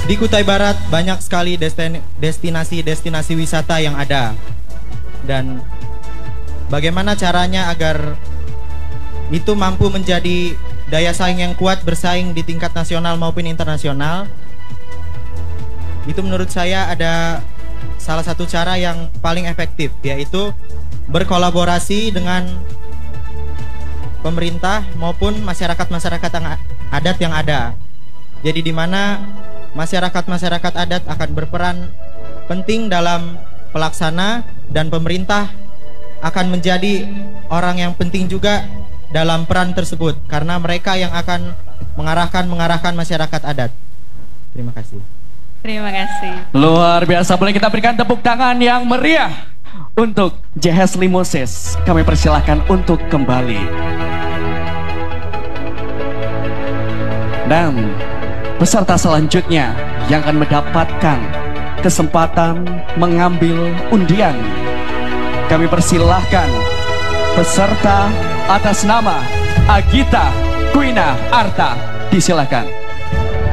Di Kutai Barat banyak sekali destinasi-destinasi wisata yang ada. Dan bagaimana caranya agar itu mampu menjadi daya saing yang kuat bersaing di tingkat nasional maupun internasional? Itu menurut saya ada salah satu cara yang paling efektif, yaitu berkolaborasi dengan pemerintah maupun masyarakat-masyarakat adat yang ada. Jadi di mana masyarakat-masyarakat adat akan berperan penting dalam pelaksana, dan pemerintah akan menjadi orang yang penting juga dalam peran tersebut, karena mereka yang akan mengarahkan masyarakat adat. Terima kasih. Terima kasih. Luar biasa, boleh kita berikan tepuk tangan yang meriah untuk J.H. Moses. Kami persilahkan untuk kembali. Dan peserta selanjutnya yang akan mendapatkan kesempatan mengambil undian, kami persilahkan peserta atas nama Agita Kwina Arta. Disilakan.